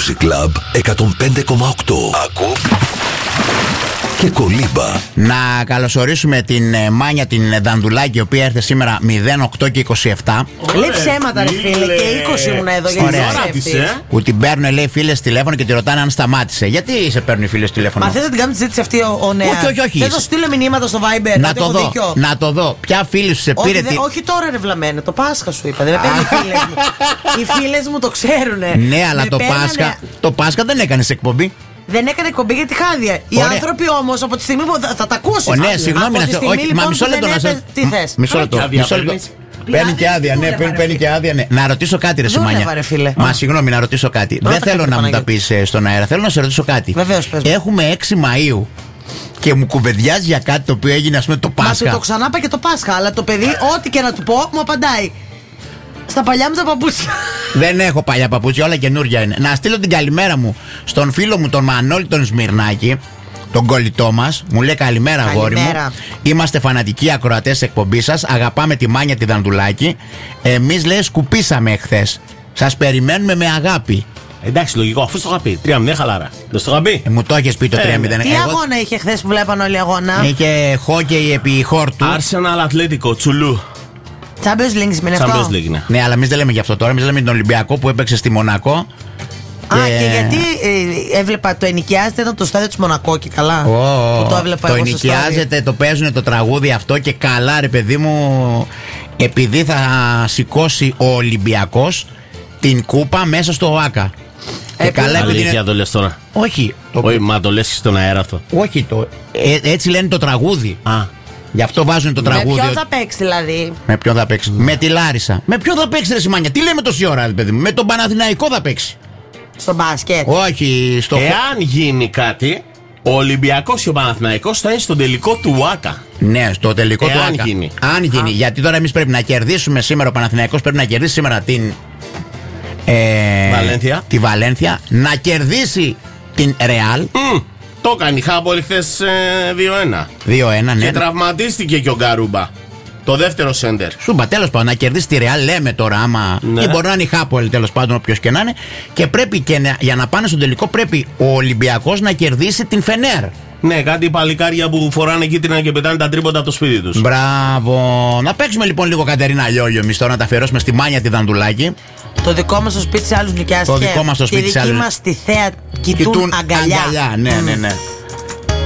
Music Club 105,8. Ακού και κολύμπα. Να καλωσορίσουμε την Μάνια την Δανδουλάκη, η οποία έρθε σήμερα 08 και 27. Λέει ψέματα, ρε φίλε, και 20 ήμουν εδώ. Γιατί που την παίρνουν, λέει, φίλες τηλέφωνο και τη ρωτάνε αν σταμάτησε. Γιατί σε παίρνουν οι φίλες τηλέφωνο? Μα θες να την κάνουμε τη συζήτηση αυτή ο νέα? Όχι. Θες να σου στείλω μηνύματα στο Viber? Να το δω. Ποια φίλη σου σε πήρε? Όχι τώρα, ρε βλαμμένε. Το Πάσχα σου είπα. Δεν με παίρνουν οι φίλες μου. Οι φίλες μου το ξέρουνε. Ναι, αλλά το Πάσχα δεν έκανε εκπομπή. Δεν έκανε εκπομπή γιατί χάδια. Οι άνθρωποι όμως από τη στιγμή που θα τα ακούσεις. Ναι, συγγνώμη να σε. Μα μισό λεπτό να σε. Τι θες? Μισό λεπτό. Παίρνει και άδεια, ναι, παίρνει και άδεια, ναι. Να ρωτήσω κάτι, ρε Σιμάνια. Μα συγγνώμη, να ρωτήσω κάτι. Δεν θέλω να μου τα πεις στον αέρα, θέλω να σε ρωτήσω κάτι. Βεβαίως, πες μου. Έχουμε 6 Μαΐου και μου κουβεντιάζει για κάτι το οποίο έγινε, ας πούμε, το Πάσχα. Μα του το ξανά είπα και το Πάσχα, αλλά το παιδί, ό,τι και να του πω, μου απαντάει. Στα παλιά μου τα παπούτσια. Δεν έχω παλιά παπούτσια, όλα καινούργια είναι. Να στείλω την καλημέρα μου στον φίλο μου τον Μανώλη τον Σμυρνάκη, τον κολλητό μας. Μου λέει καλημέρα, αγόρι μου. Είμαστε φανατικοί ακροατές εκπομπής σας. Αγαπάμε τη Μάνια τη Δανδουλάκη. Εμείς, λέει, σκουπίσαμε εχθές. Σας περιμένουμε με αγάπη. Εντάξει, λογικό, αφού στο είχα πει. 3-0 χαλάρα. Δεν στο είχα πει. Μου το έχεις πει το 3-0. Τι αγώνα είχε χθες που βλέπαν όλοι αγώνα? Είχε χόκεϊ επί χόρτου. Arsenal Ατλέτικο, Τσουλού. Champions League σημαίνει αυτό? Champions League, ναι. Ναι, αλλά εμείς δεν λέμε γι' αυτό τώρα. Εμείς λέμε τον Ολυμπιακό που έπαιξε στη Μονακό. Και γιατί έβλεπα το ενοικιάζεται, ήταν το στάδιο της Μονακό και καλά. Που το έβλεπα το εγώ ενοικιάζεται, το παίζουν το τραγούδι αυτό και καλά, ρε παιδί μου, επειδή θα σηκώσει ο Ολυμπιακός την κούπα μέσα στο ΟΑΚΑ. Καλά, αλήθεια το λες τώρα? Όχι. Όχι, μα το λες στον αέρα αυτό? Όχι, έτσι λένε το τραγούδι. Γι' αυτό βάζουν το τραγούδι. Με ποιον θα παίξει δηλαδή? Με ποιον θα παίξει? Με τη Λάρισα. Με ποιον θα παίξει, ρε Σιμάνια? Τι λέμε τόση ώρα, ρε παιδί μου? Με τον Παναθηναϊκό θα παίξει. Στο μπάσκετ? Όχι, στο. Εάν γίνει κάτι, ο Ολυμπιακός και ο Παναθηναϊκός θα είναι στο τελικό του ΟΑΚΑ. Ναι, στο τελικό του ΟΑΚΑ. Αν γίνει. Γιατί τώρα εμείς πρέπει να κερδίσουμε σήμερα. Ο Παναθηναϊκός πρέπει να κερδίσει σήμερα την. Βαλένθια. Τη Βαλένθια. Να κερδίσει την Ρεάλ. Το έκανε η Χάπολη χθες 2-1. 2-1, ναι. Και τραυματίστηκε και ο Γκαρούμπα. Το δεύτερο σέντερ. Σούμπα, τέλος πάντων, να κερδίσει τη Ρεάλ, λέμε τώρα, άμα. Ναι. Ή μπορεί να είναι η Χάπολη, τέλος πάντων, όποιος και να είναι. Και πρέπει και για να πάνε στον τελικό, πρέπει ο Ολυμπιακός να κερδίσει την Φενέρ. Ναι, κάτι παλικάρια που φοράνε κίτρινα και πετάνε τα τρίποτα από το σπίτι τους. Μπράβο. Να παίξουμε λοιπόν λίγο Κατερίνα Λιόλιο εμείς τώρα, να τα αφιερώσουμε στη Μάνια τη Δανδουλάκη. Το δικό μας στο σπίτι σε άλλους νοικιάστηκε. Το δικό μας στο σπίτι σε άλλους. Τη δική μας τη θέα κοιτούν αγκαλιά. Ναι.